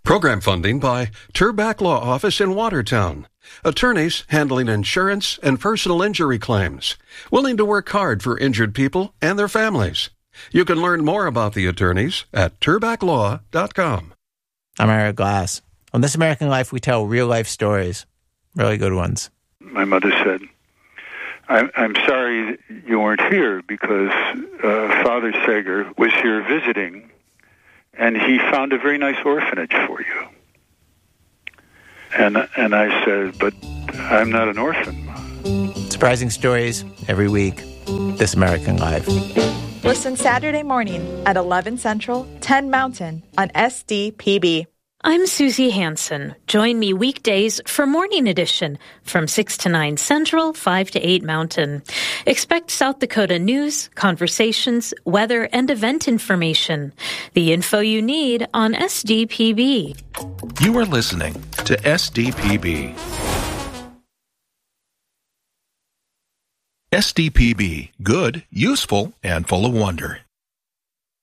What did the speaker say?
Program funding by Turback Law Office in Watertown. Attorneys handling insurance and personal injury claims. Willing to work hard for injured people and their families. You can learn more about the attorneys at turbacklaw.com. I'm Ira Glass. On This American Life, we tell real-life stories. Really good ones. My mother said, I'm sorry you weren't here because Father Sager was here visiting, and he found a very nice orphanage for you. And I said, but I'm not an orphan. Surprising stories every week. This American Life. Listen Saturday morning at 11 Central, 10 Mountain on SDPB. I'm Susie Hansen. Join me weekdays for Morning Edition from 6 to 9 Central, 5 to 8 Mountain. Expect South Dakota news, conversations, weather, and event information. The info you need on SDPB. You are listening to SDPB. SDPB, good, useful, and full of wonder.